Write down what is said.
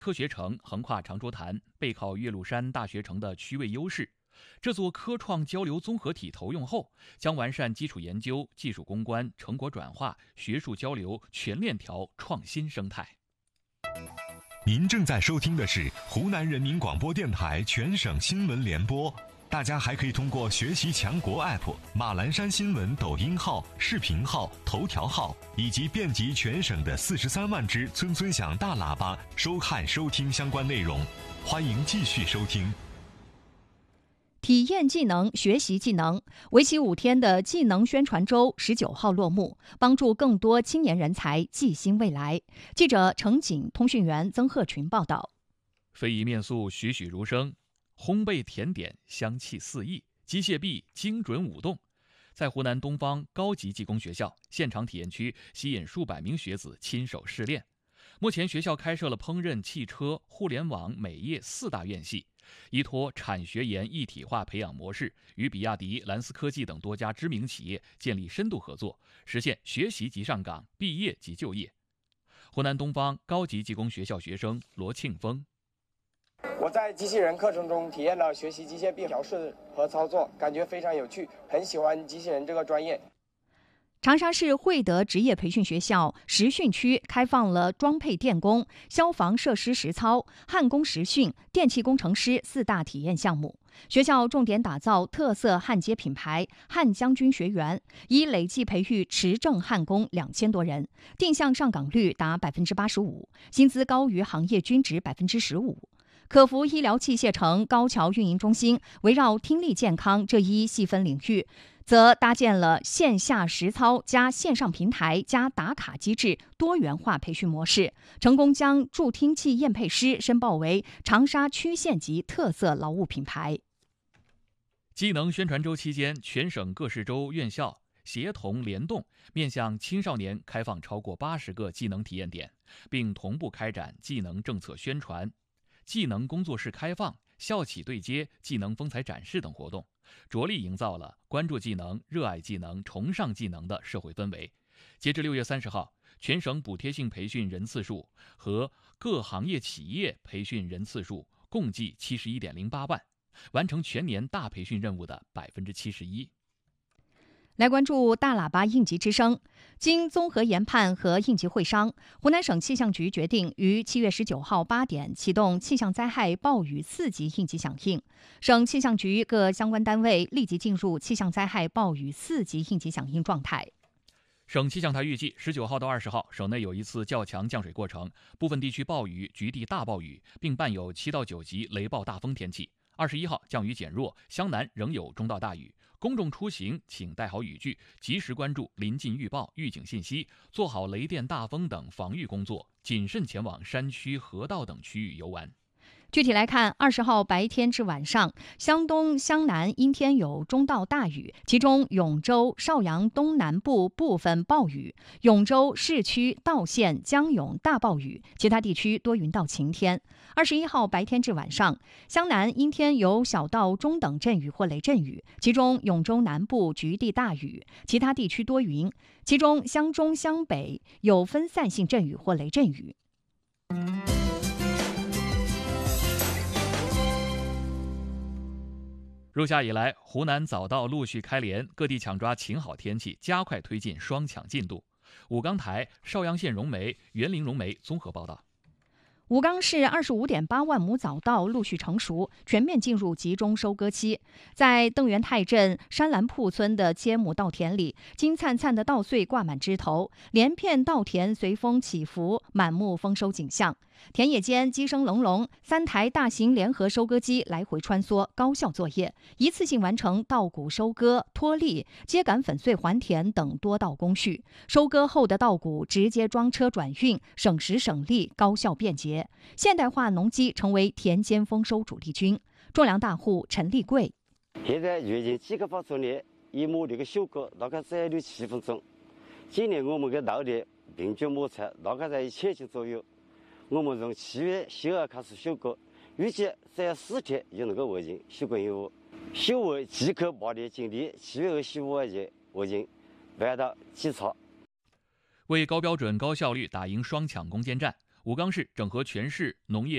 科学城横跨长洲潭，背靠岳麓山大学城的区位优势。这座科创交流综合体投用后，将完善基础研究、技术攻关、成果转化、学术交流全链条创新生态。 您正在收听的是湖南人民广播电台全省新闻联播。大家还可以通过学习强国 App、马栏山新闻抖音号、视频号、头条号以及遍及全省的43万只村村响大喇叭收看收听相关内容。欢迎继续收听。 体验技能，学习技能，为期5天的技能宣传周19号落幕，帮助更多青年人才跻新未来。记者程锦、通讯员曾鹤群报道。 非遗面塑栩栩如生，烘焙甜点香气四溢，机械臂精准舞动。在湖南东方高级技工学校现场体验区，吸引数百名学子亲手试炼。目前学校开设了烹饪、汽车、互联网、美业4大院系，依托产学研一体化培养模式，与比亚迪、蓝思科技等多家知名企业建立深度合作，实现学习即上岗，毕业即就业。湖南东方高级技工学校学生罗庆峰。 我在机器人课程中体验了学习机械臂调试和操作，感觉非常有趣，很喜欢机器人这个专业。 长沙市惠德职业培训学校实训区开放了装配电工、消防设施实操、焊工实训、电气工程师4大体验项目。学校重点打造特色焊接品牌“焊将军学员”，已累计培育持证焊工2000多人，定向上岗率达85%，薪资高于行业均值15%。可服医疗器械城高桥运营中心围绕听力健康这一细分领域，则搭建了线下实操加线上平台加打卡机制多元化培训模式，成功将助听器验配师申报为长沙区县级特色劳务品牌。 技能宣传周期间，全省各市州院校协同联动，面向青少年开放超过80个技能体验点，并同步开展技能政策宣传、技能工作室开放、校企对接、技能风采展示等活动，着力营造了关注技能、热爱技能、崇尚技能的社会氛围。截至6月30号，全省补贴性培训人次数和各行业企业培训人次数共计71.08万，完成全年大培训任务的71%。 来关注大喇叭应急之声。经综合研判和应急会商，湖南省气象局决定于7月19号8点启动气象灾害暴雨4级应急响应。省气象局各相关单位立即进入气象灾害暴雨4级应急响应状态。 省气象台预计19号到20号，省内有一次较强降水过程，部分地区暴雨、局地大暴雨，并伴有7到9级雷暴大风天气。21号降雨减弱，湘南仍有中到大雨。公众出行请带好雨具，及时关注临近预报、预警信息，做好雷电、大风等防御工作，谨慎前往山区、河道等区域游玩。 具体来看，20号白天至晚上，湘东、湘南阴天有中到大雨，其中永州、邵阳东南部部分暴雨，永州市区、道县、江永大暴雨，其他地区多云到晴天。21号白天至晚上，湘南阴天有小到中等阵雨或雷阵雨，其中永州南部局地大雨，其他地区多云，其中湘中、湘北有分散性阵雨或雷阵雨。 入夏以来，湖南早稻陆续开连，各地抢抓晴好天气，加快推进双抢进度。武冈台、邵阳县荣梅、园林荣梅综合报道。 武冈市25.8万亩早稻陆续成熟，全面进入集中收割期。在邓元泰镇山兰铺村的千亩稻田里，金灿灿的稻穗挂满枝头，连片稻田随风起伏，满目丰收景象。田野间鸡声隆隆，3台大型联合收割机来回穿梭，高效作业，一次性完成稻谷收割、脱粒、秸秆粉碎还田等多道工序。收割后的稻谷直接装车转运，省时省力，高效便捷。现代化农机成为田间丰收主力军。种粮大户陈立贵： 现在原先几个发作呢，一亩这个收割大概在6-7分钟。今年我们的稻田平均亩产大概在1000斤左右。我们从7月12号开始收割，预计在4天就能够完成收割任务。收完即可8天精力，7月25日完成，完到稽查。 为高标准、高效率打赢双抢攻坚战， 吴刚市整合全市农业